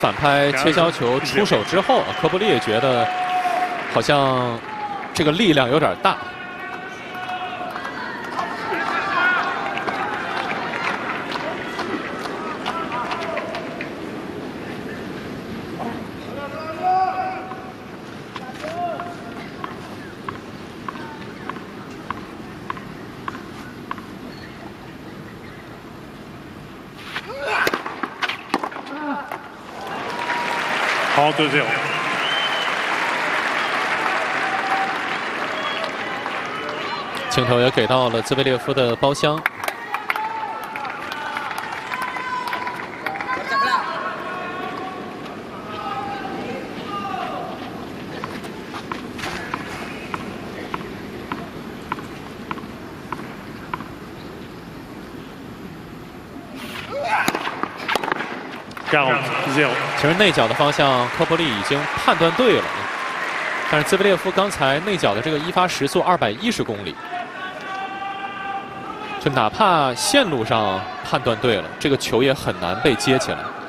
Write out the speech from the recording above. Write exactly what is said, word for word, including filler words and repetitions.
反拍切削球出手之后，科布利也觉得好像这个力量有点大。 好，对对。 镜头也给到了兹维列夫的包厢。其实内角的方向，科布利已经判断对了，但是兹维列夫刚才内角的这个一发时速二百一十公里，就哪怕线路上判断对了，这个球也很难被接起来。